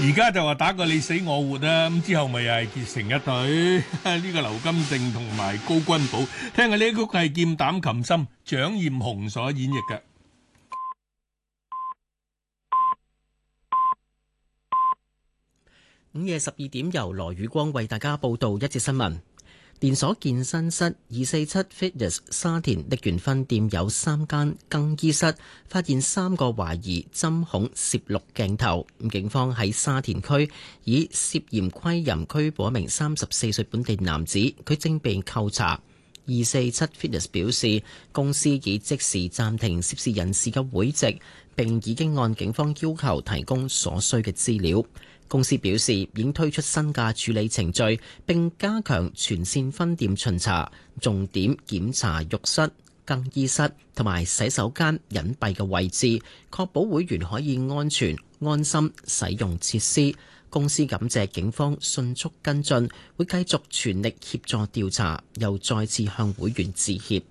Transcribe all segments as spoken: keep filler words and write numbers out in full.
而家就話打個你死我活啦，咁之後咪又係結成一隊。呢個劉金正同埋高君寶，聽下呢曲係劍膽琴心，蔣艷紅所演繹嘅。 午夜十二點，由羅宇光為大家報道一節新聞。連鎖健身室二四七 Fitness 沙田瀝源分店有三間更衣室，發現三個懷疑針孔攝錄鏡頭。警方喺沙田區以涉嫌窺淫拘捕一名三十四歲本地男子，佢正被扣查。二四七 Fitness 表示，公司已即時暫停涉事人士嘅會籍，並已經按警方要求提供所需嘅資料。公司表示已經推出新嘅處理程序，並加強全線分店巡查，重點檢查浴室、更衣室同埋洗手間隱蔽嘅位置，確保會員可以安全安心使用設施。公司感謝警方迅速跟進，會繼續全力協助調查，又再次向會員致歉。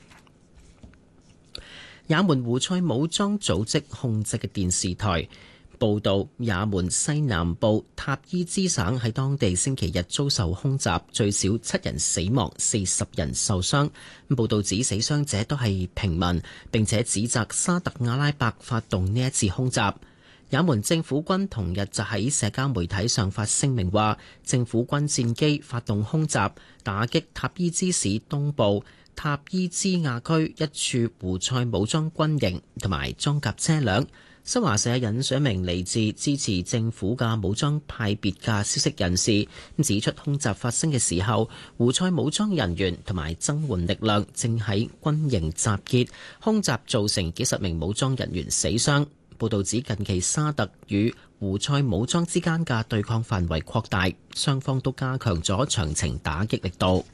也門胡塞武裝組織控制嘅電視台報道，也門西南部塔伊茲省喺當地星期日遭受空襲，最少七人死亡，四十人受傷。報道指死傷者都係平民，並且指責沙特阿拉伯發動呢一次空襲。也門政府軍同日就喺社交媒體上發聲明話，政府軍戰機發動空襲，打擊塔伊茲市東部塔伊茲亞區一處胡塞武裝軍營同埋裝甲車輛。新華社引述一名嚟自支持政府嘅武裝派別嘅消息人士，指出空襲發生嘅時候，胡塞武裝人員同埋增援力量正喺軍營集結，空襲造成幾十名武裝人員死傷。報導指近期沙特與胡塞武裝之間嘅對抗範圍擴大，雙方都加強咗長程打擊力度。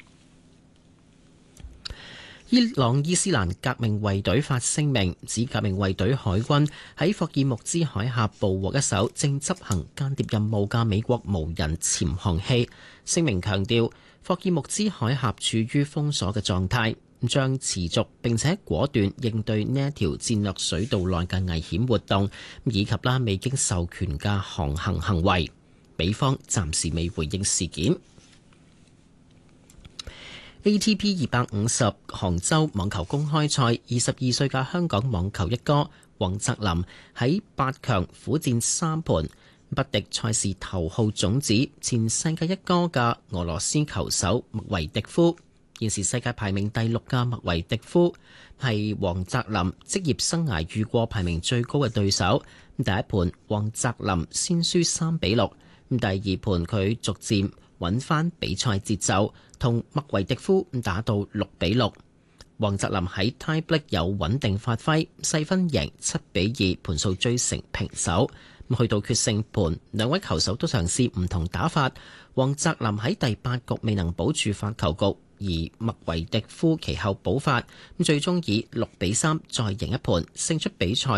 伊朗伊斯蘭革命衛隊發聲明，指革命衛隊海軍喺霍爾木茲海峽捕獲一艘正執行間諜任務嘅美國無人潛航器。聲明強調，霍爾木茲海峽處於封鎖嘅狀態，將持續並且果斷應對呢一條戰略水道內嘅危險活動，以及啦未經授權嘅航行行為。美方暫時未回應事件。A T P 二百五十杭州網球公開賽，二十二歲嘅香港網球一哥黃澤林喺八強苦戰三盤，不敵賽事頭號種子前世界一哥嘅俄羅斯球手麥維迪夫。現時世界排名第六嘅麥維迪夫係黃澤林職業生涯遇過排名最高嘅對手。第一盤黃澤林先輸三比六，第二盤佢逐漸揾翻比賽節奏，同麥維迪夫打到六比六。黃澤林喺 tie break 有穩定發揮，細分贏七比二，盤數追成平手。去到決勝盤，兩位球手都嘗試唔同打法。黃澤林喺第八局未能保住發球局，而麥維迪夫其後補發，最終以六比三再贏一盤，勝出比賽。